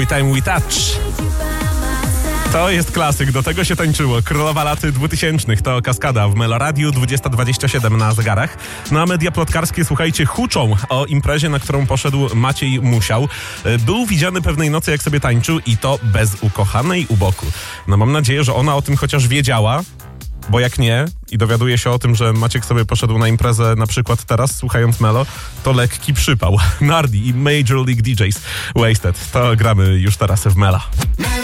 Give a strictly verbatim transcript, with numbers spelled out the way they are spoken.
Every Time We Touch. To jest klasyk, do tego się tańczyło. Królowa lat dwutysięcznych, to Kaskada w Meloradiu, dwudziesta dwadzieścia siedem na zegarach. No a media plotkarskie, słuchajcie, huczą o imprezie, na którą poszedł Maciej Musiał. Był widziany pewnej nocy, jak sobie tańczył i to bez ukochanej u boku. No mam nadzieję, że ona o tym chociaż wiedziała, bo jak nie i dowiaduje się o tym, że Maciek sobie poszedł na imprezę na przykład teraz, słuchając Melo, to lekki przypał. Nardi i Major League D Js Wasted. To gramy już teraz w Mela.